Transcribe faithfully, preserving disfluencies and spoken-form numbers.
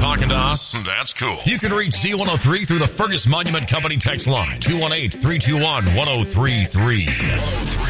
talking to us? That's cool. You can reach Z one oh three through the Fergus Monument Company text line, two one eight, three two one, one oh three three.